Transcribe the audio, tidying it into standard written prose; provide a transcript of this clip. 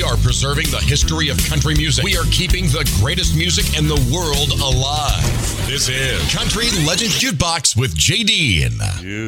are preserving the history of country music. We are keeping the greatest music in the world alive. This is Country Legends Jukebox with JD.